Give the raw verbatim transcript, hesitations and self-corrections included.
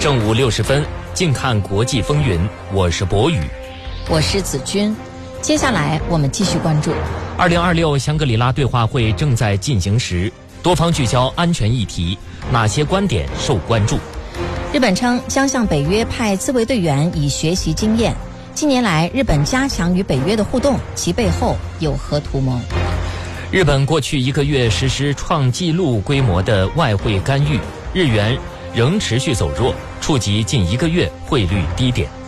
正午六十分，静看国际风云，我是博宇， 我是子君。接下来我们继续关注二零二六香格里拉对话会正在进行时，多方聚焦安全议题，哪些观点受关注？ 日本称将向北约派自卫队员以学习经验。近年来，日本加强与北约的互动，其背后有何图谋？ 日本过去一个月实施创纪录规模的外汇干预，日元仍持续走弱，触及近一个月汇率低点。